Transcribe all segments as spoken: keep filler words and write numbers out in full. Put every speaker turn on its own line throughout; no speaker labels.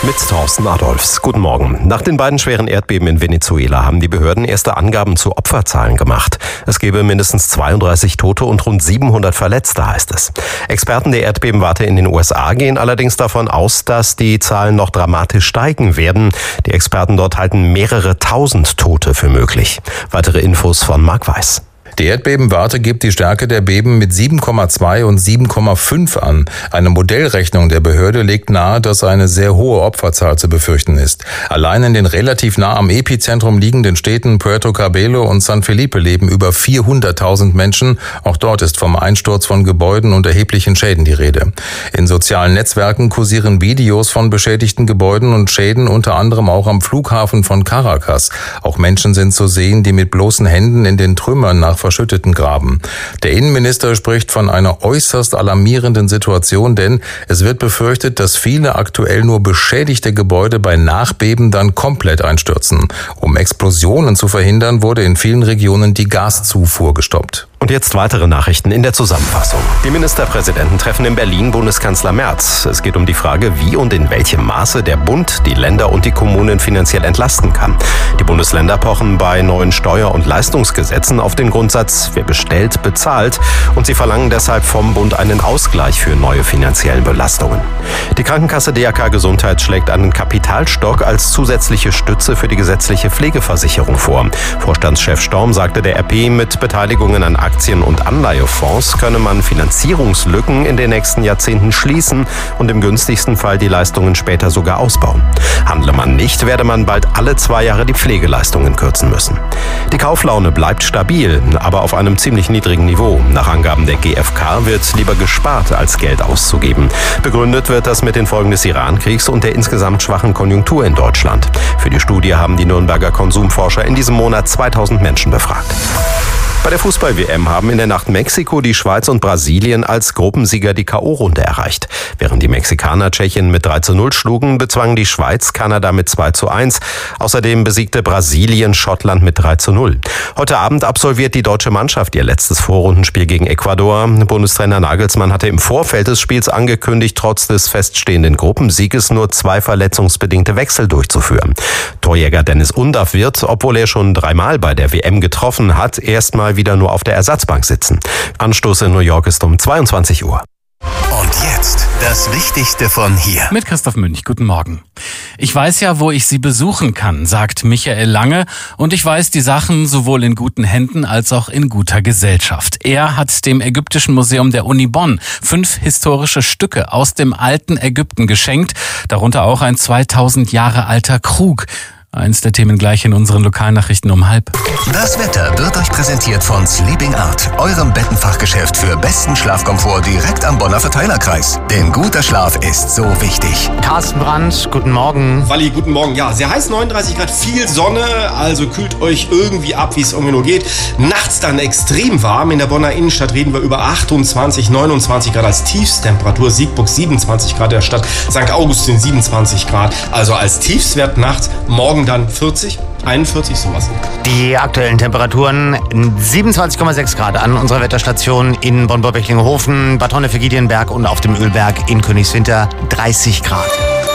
Mit Thorsten Adolfs. Guten Morgen. Nach den beiden schweren Erdbeben in Venezuela haben die Behörden erste Angaben zu Opferzahlen gemacht. Es gebe mindestens zweiunddreißig Tote und rund siebenhundert Verletzte, heißt es. Experten der Erdbebenwarte in den U S A gehen allerdings davon aus, dass die Zahlen noch dramatisch steigen werden. Die Experten dort halten mehrere tausend Tote für möglich. Weitere Infos von Marc Weiß.
Die Erdbebenwarte gibt die Stärke der Beben mit sieben Komma zwei und sieben Komma fünf an. Eine Modellrechnung der Behörde legt nahe, dass eine sehr hohe Opferzahl zu befürchten ist. Allein in den relativ nah am Epizentrum liegenden Städten Puerto Cabello und San Felipe leben über vierhunderttausend Menschen. Auch dort ist vom Einsturz von Gebäuden und erheblichen Schäden die Rede. In sozialen Netzwerken kursieren Videos von beschädigten Gebäuden und Schäden, unter anderem auch am Flughafen von Caracas. Auch Menschen sind zu sehen, die mit bloßen Händen in den Trümmern nach verschütteten graben. Der Innenminister spricht von einer äußerst alarmierenden Situation, denn es wird befürchtet, dass viele aktuell nur beschädigte Gebäude bei Nachbeben dann komplett einstürzen. Um Explosionen zu verhindern, wurde in vielen Regionen die Gaszufuhr gestoppt.
Und jetzt weitere Nachrichten in der Zusammenfassung. Die Ministerpräsidenten treffen in Berlin Bundeskanzler Merz. Es geht um die Frage, wie und in welchem Maße der Bund die Länder und die Kommunen finanziell entlasten kann. Die Bundesländer pochen bei neuen Steuer- und Leistungsgesetzen auf den Grundsatz, wer bestellt, bezahlt. Und sie verlangen deshalb vom Bund einen Ausgleich für neue finanziellen Belastungen. Die Krankenkasse D R K Gesundheit schlägt einen Kapitalstock als zusätzliche Stütze für die gesetzliche Pflegeversicherung vor. Vorstandschef Storm sagte der R P, mit Beteiligungen an Aktien- und Anleihefonds könne man Finanzierungslücken in den nächsten Jahrzehnten schließen und im günstigsten Fall die Leistungen später sogar ausbauen. Handle man nicht, werde man bald alle zwei Jahre die Pflegeleistungen kürzen müssen. Die Kauflaune bleibt stabil, aber auf einem ziemlich niedrigen Niveau. Nach Angaben der G F K wird lieber gespart, als Geld auszugeben. Begründet wird das mit den Folgen des Iran-Kriegs und der insgesamt schwachen Konjunktur in Deutschland. Für die Studie haben die Nürnberger Konsumforscher in diesem Monat zweitausend Menschen befragt. Bei der Fußball-W M haben in der Nacht Mexiko, die Schweiz und Brasilien als Gruppensieger die K O-Runde erreicht. Während die Mexikaner Tschechien mit drei zu null schlugen, bezwangen die Schweiz Kanada mit zwei zu eins. Außerdem besiegte Brasilien Schottland mit drei zu null. Heute Abend absolviert die deutsche Mannschaft ihr letztes Vorrundenspiel gegen Ecuador. Bundestrainer Nagelsmann hatte im Vorfeld des Spiels angekündigt, trotz des feststehenden Gruppensieges nur zwei verletzungsbedingte Wechsel durchzuführen. Torjäger Dennis Undaff wird, obwohl er schon dreimal bei der W M getroffen hat, erstmal wieder nur auf der Ersatzbank sitzen. Anstoß in New York ist um zweiundzwanzig Uhr.
Und jetzt das Wichtigste von hier.
Mit Christoph Münch, guten Morgen. Ich weiß ja, wo ich Sie besuchen kann, sagt Michael Lange. Und ich weiß die Sachen sowohl in guten Händen als auch in guter Gesellschaft. Er hat dem Ägyptischen Museum der Uni Bonn fünf historische Stücke aus dem alten Ägypten geschenkt. Darunter auch ein zweitausend Jahre alter Krug. Eins der Themen gleich in unseren Lokalnachrichten um halb.
Das Wetter wird euch präsentiert von Sleeping Art, eurem Bettenfachgeschäft für besten Schlafkomfort direkt am Bonner Verteilerkreis. Denn guter Schlaf ist so wichtig.
Carsten Brandt, guten Morgen.
Walli, guten Morgen. Ja, sehr heiß, neununddreißig Grad, viel Sonne, also kühlt euch irgendwie ab, wie es irgendwie nur geht. Nachts dann extrem warm. In der Bonner Innenstadt reden wir über achtundzwanzig, neunundzwanzig Grad als Tiefstemperatur. Siegburg siebenundzwanzig Grad, der Stadt Sankt Augustin siebenundzwanzig Grad. Also als Tiefstwert nachts, morgen dann vierzig, einundvierzig, sowas.
Die aktuellen Temperaturen siebenundzwanzig Komma sechs Grad an unserer Wetterstation in Bonn-Borbecklingenhofen, Bad Honnef-Giedienberg und auf dem Ölberg in Königswinter dreißig Grad.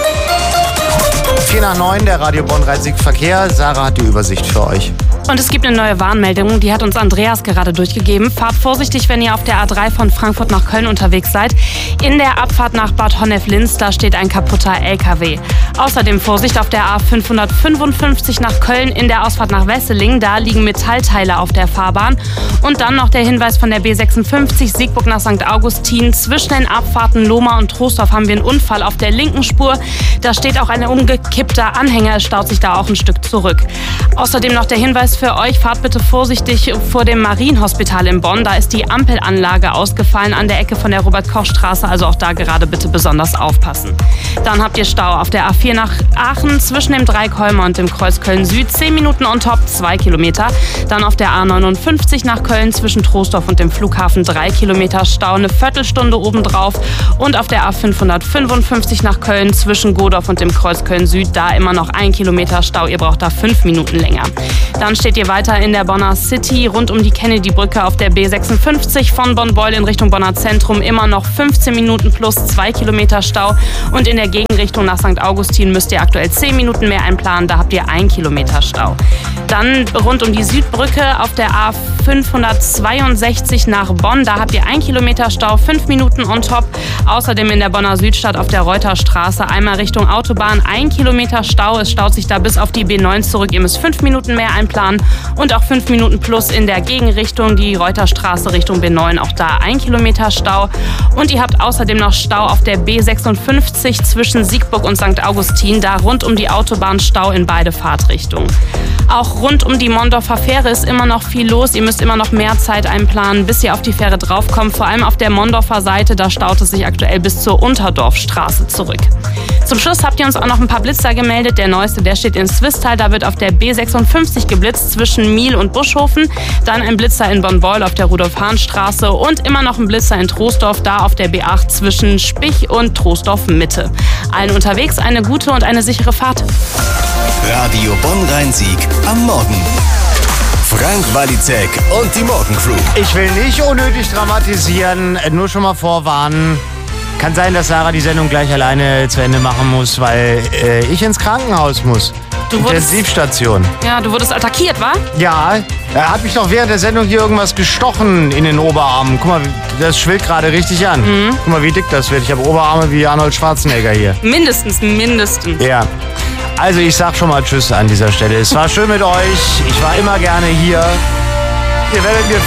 vier nach neun, der Radio Bonn-Rhein-Sieg-Verkehr. Sarah hat die Übersicht für euch.
Und es gibt eine neue Warnmeldung, die hat uns Andreas gerade durchgegeben. Fahrt vorsichtig, wenn ihr auf der A drei von Frankfurt nach Köln unterwegs seid. In der Abfahrt nach Bad Honnef-Linz, da steht ein kaputter L K W. Außerdem Vorsicht auf der A fünfhundertfünfundfünfzig nach Köln in der Ausfahrt nach Wesseling. Da liegen Metallteile auf der Fahrbahn. Und dann noch der Hinweis von der B sechsundfünfzig Siegburg nach Sankt Augustin. Zwischen den Abfahrten Lohmar und Troisdorf haben wir einen Unfall auf der linken Spur. Da steht auch ein umgekippter Anhänger. Es staut sich da auch ein Stück zurück. Außerdem noch der Hinweis für euch, fahrt bitte vorsichtig vor dem Marienhospital in Bonn. Da ist die Ampelanlage ausgefallen an der Ecke von der Robert-Koch-Straße. Also auch da gerade bitte besonders aufpassen. Dann habt ihr Stau auf der A vier nach Aachen zwischen dem Dreikolmer und dem Kreuz Köln-Süd. zehn Minuten on top, zwei Kilometer. Dann auf der A neunundfünfzig nach Köln zwischen Troisdorf und dem Flughafen drei Kilometer Stau, eine Viertelstunde obendrauf. Und auf der A fünfhundertfünfundfünfzig nach Köln zwischen Godorf und dem Kreuz Köln-Süd, da immer noch ein Kilometer Stau. Ihr braucht da fünf Minuten länger. Dann steht steht ihr weiter in der Bonner City rund um die Kennedy-Brücke auf der B sechsundfünfzig von Bonn-Beuel in Richtung Bonner Zentrum immer noch fünfzehn Minuten plus zwei Kilometer Stau. Und in der Gegenrichtung nach Sankt Augustin müsst ihr aktuell zehn Minuten mehr einplanen, da habt ihr ein Kilometer Stau. Dann rund um die Südbrücke auf der A fünfhundertzweiundsechzig nach Bonn, da habt ihr ein Kilometer Stau, fünf Minuten on top. Außerdem in der Bonner Südstadt auf der Reuterstraße einmal Richtung Autobahn, ein Kilometer Stau. Es staut sich da bis auf die B neun zurück. Ihr müsst fünf Minuten mehr einplanen und auch fünf Minuten plus in der Gegenrichtung, die Reuterstraße Richtung B neun, auch da ein Kilometer Stau. Und ihr habt außerdem noch Stau auf der B sechsundfünfzig zwischen Siegburg und Sankt Augustin, da rund um die Autobahn Stau in beide Fahrtrichtungen. Auch rund um die Mondorfer Fähre ist immer noch viel los. Ihr müsst immer noch mehr Zeit einplanen, bis ihr auf die Fähre draufkommt. Vor allem auf der Mondorfer Seite, da staut es sich aktuell bis zur Unterdorfstraße zurück. Zum Schluss habt ihr uns auch noch ein paar Blitzer gemeldet. Der neueste, der steht in Swisttal. Da wird auf der B sechsundfünfzig geblitzt zwischen Miel und Buschhofen. Dann ein Blitzer in Bonn-Beuel auf der Rudolf-Hahn-Straße und immer noch ein Blitzer in Troisdorf, da auf der B acht zwischen Spich und Troisdorf-Mitte. Allen unterwegs eine gute und eine sichere Fahrt.
Radio Bonn-Rhein-Sieg am Morgen. Frank Walizek und die Morgencrew.
Ich will nicht unnötig dramatisieren, nur schon mal vorwarnen. Kann sein, dass Sarah die Sendung gleich alleine zu Ende machen muss, weil äh, ich ins Krankenhaus muss.
Du wurdest,
Intensivstation.
Ja, du wurdest attackiert, wa?
Ja, er hat mich doch während der Sendung hier irgendwas gestochen in den Oberarmen. Guck mal, das schwillt gerade richtig an. Mhm. Guck mal, wie dick das wird. Ich habe Oberarme wie Arnold Schwarzenegger hier.
Mindestens, mindestens.
Ja. Also ich sag schon mal Tschüss an dieser Stelle. Es war schön mit euch. Ich war immer gerne hier. Ihr werdet mir